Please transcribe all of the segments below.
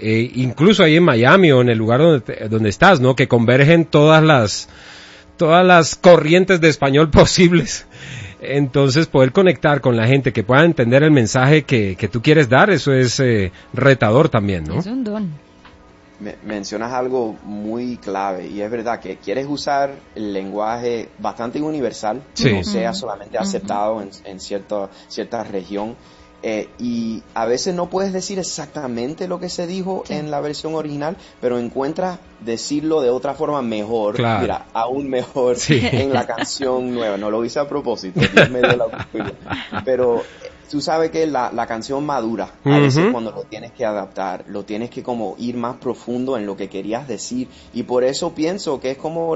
incluso ahí en Miami o en el lugar donde estás, ¿no? Que convergen todas las corrientes de español posibles. Entonces, poder conectar con la gente que pueda entender el mensaje que tú quieres dar, eso es retador también, ¿no? Es un don. Mencionas algo muy clave y es verdad que quieres usar el lenguaje bastante universal, que sí. no sea solamente aceptado en cierta región. Y a veces no puedes decir exactamente lo que se dijo en la versión original, pero encuentras decirlo de otra forma mejor, claro. Mira, aún mejor en la canción nueva. No lo hice a propósito, Dios me dio la oportunidad. Pero tú sabes que la canción madura, a veces cuando lo tienes que adaptar, lo tienes que como ir más profundo en lo que querías decir, y por eso pienso que es como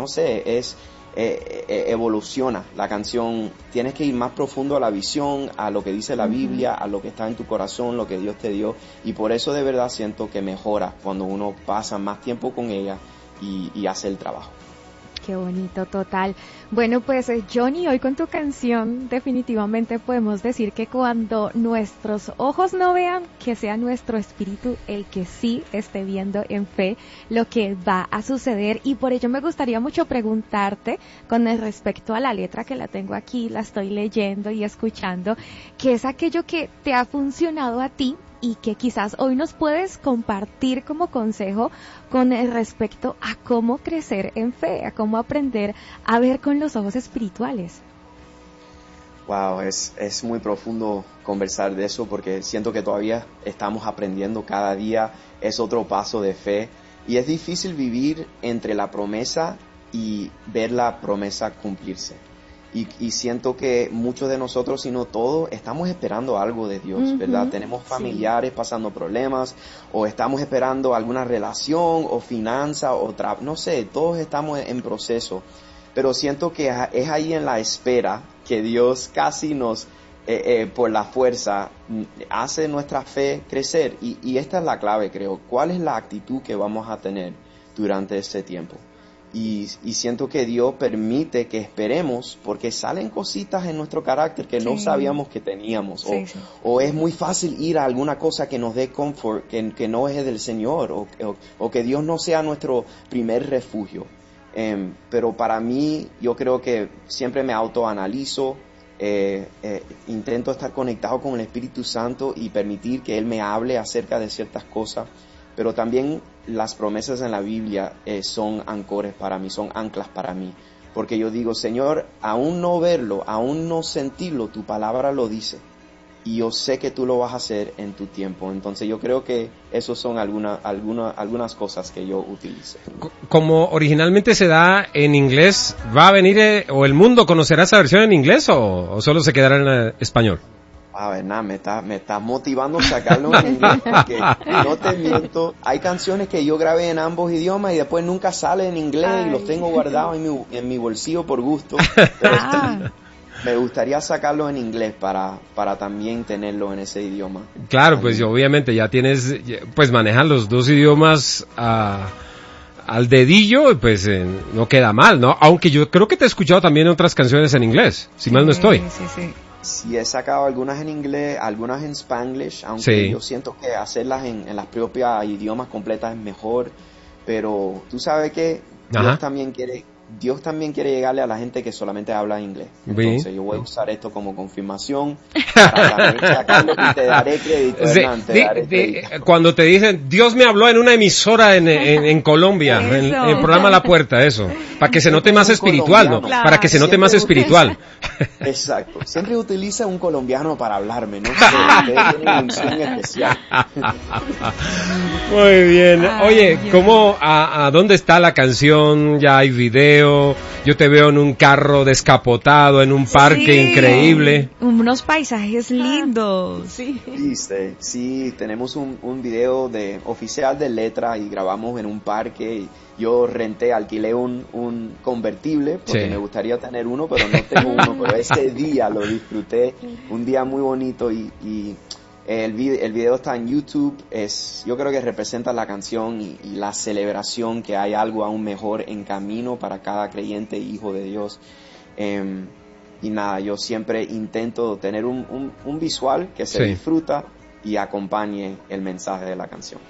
evoluciona la canción. Tienes que ir más profundo a la visión, a lo que dice la Biblia, a lo que está en tu corazón, lo que Dios te dio, y por eso de verdad siento que mejora cuando uno pasa más tiempo con ella y hace el trabajo. Qué bonito, total. Bueno, pues Johnny, hoy con tu canción definitivamente podemos decir que cuando nuestros ojos no vean, que sea nuestro espíritu el que sí esté viendo en fe lo que va a suceder. Y por ello me gustaría mucho preguntarte con respecto a la letra, que la tengo aquí, la estoy leyendo y escuchando, ¿qué es aquello que te ha funcionado a ti y que quizás hoy nos puedes compartir como consejo con respecto a cómo crecer en fe, a cómo aprender a ver con los ojos espirituales? Wow, es muy profundo conversar de eso porque siento que todavía estamos aprendiendo, cada día es otro paso de fe y es difícil vivir entre la promesa y ver la promesa cumplirse. Y siento que muchos de nosotros, si no todos, estamos esperando algo de Dios, ¿verdad? Tenemos familiares pasando problemas, o estamos esperando alguna relación, o finanza, no sé, todos estamos en proceso. Pero siento que es ahí en la espera que Dios casi nos, por la fuerza, hace nuestra fe crecer. Y esta es la clave, creo. ¿Cuál es la actitud que vamos a tener durante este tiempo? Y siento que Dios permite que esperemos porque salen cositas en nuestro carácter que no sabíamos que teníamos, o es muy fácil ir a alguna cosa que nos dé confort, que no es del Señor, o que Dios no sea nuestro primer refugio. Pero para mí, yo creo que siempre me autoanalizo, intento estar conectado con el Espíritu Santo y permitir que Él me hable acerca de ciertas cosas. Pero también las promesas en la Biblia son ancores para mí, son anclas para mí. Porque yo digo, Señor, aún no verlo, aún no sentirlo, tu palabra lo dice. Y yo sé que tú lo vas a hacer en tu tiempo. Entonces yo creo que esos son algunas cosas que yo utilizo. Como originalmente se da en inglés, ¿va a venir o el mundo conocerá esa versión en inglés o solo se quedará en español? A ver, nada, me está motivando a sacarlo en inglés, porque no te miento, hay canciones que yo grabé en ambos idiomas y después nunca sale en inglés y los tengo guardados en mi bolsillo por gusto, pero me gustaría sacarlo en inglés para también tenerlo en ese idioma. Claro, pues obviamente ya tienes, pues manejan los dos idiomas al dedillo, pues no queda mal, ¿no? Aunque yo creo que te he escuchado también otras canciones en inglés, si mal no estoy. Sí. Sí, he sacado algunas en inglés, algunas en Spanglish, aunque yo siento que hacerlas en las propias idiomas completas es mejor, pero tú sabes que Dios también quiere llegarle a la gente que solamente habla inglés. Entonces yo voy a usar esto como confirmación para también sacarlo y te daré crédito, Hernán, cuando te dicen, Dios me habló en una emisora en Colombia, en el programa La Puerta, eso, para que se note más espiritual, ¿no? Claro. Para que se note más espiritual. Exacto. Siempre utiliza un colombiano para hablarme, ¿no? Ustedes tienen un swing especial. Muy bien. Oye, ¿cómo, a dónde está la canción? Ya hay video. Yo te veo en un carro descapotado, en un parque increíble. Unos paisajes lindos. Sí, tenemos un video oficial de Letra y grabamos en un parque. Yo alquilé un convertible porque me gustaría tener uno, pero no tengo uno. Pero ese día lo disfruté, un día muy bonito y el video está en YouTube. Yo creo que representa la canción y la celebración que hay algo aún mejor en camino para cada creyente e hijo de Dios. Y nada, yo siempre intento tener un visual que se disfruta y acompañe el mensaje de la canción.